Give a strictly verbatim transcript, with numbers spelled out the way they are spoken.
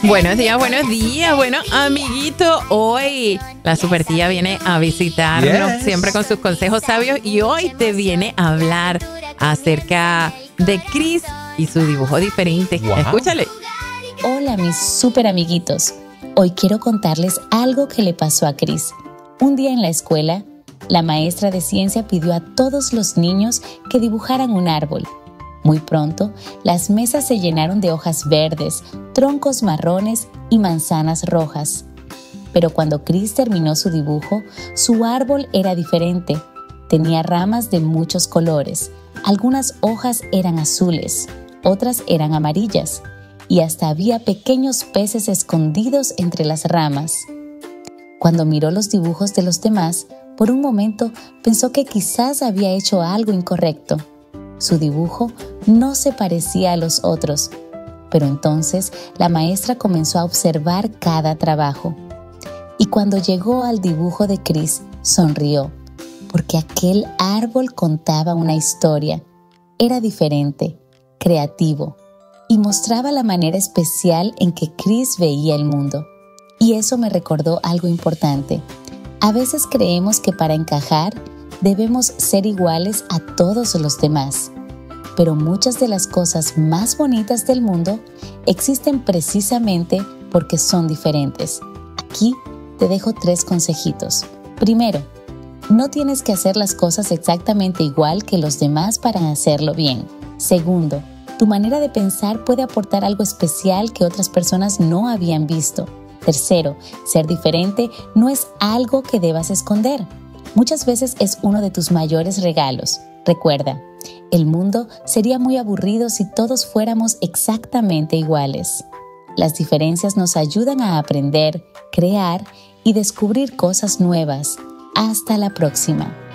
Buenos días, buenos días. Bueno, amiguito, hoy la supertía viene a visitarnos, yes. siempre con sus consejos sabios, y hoy te viene a hablar acerca de Chris y su dibujo diferente. Wow. Escúchale. Hola, mis super amiguitos. Hoy quiero contarles algo que le pasó a Chris. Un día en la escuela, la maestra de ciencia pidió a todos los niños que dibujaran un árbol. Muy pronto, las mesas se llenaron de hojas verdes, troncos marrones y manzanas rojas. Pero cuando Chris terminó su dibujo, su árbol era diferente. Tenía ramas de muchos colores. Algunas hojas eran azules, otras eran amarillas, y hasta había pequeños peces escondidos entre las ramas. Cuando miró los dibujos de los demás, por un momento pensó que quizás había hecho algo incorrecto. Su dibujo no se parecía a los otros, pero entonces la maestra comenzó a observar cada trabajo. Y cuando llegó al dibujo de Chris, sonrió, porque aquel árbol contaba una historia. Era diferente, creativo, y mostraba la manera especial en que Chris veía el mundo. Y eso me recordó algo importante. A veces creemos que para encajar debemos ser iguales a todos los demás. Pero muchas de las cosas más bonitas del mundo existen precisamente porque son diferentes. Aquí te dejo tres consejitos. Primero, no tienes que hacer las cosas exactamente igual que los demás para hacerlo bien. Segundo, tu manera de pensar puede aportar algo especial que otras personas no habían visto. Tercero, ser diferente no es algo que debas esconder. Muchas veces es uno de tus mayores regalos. Recuerda, el mundo sería muy aburrido si todos fuéramos exactamente iguales. Las diferencias nos ayudan a aprender, crear y descubrir cosas nuevas. Hasta la próxima.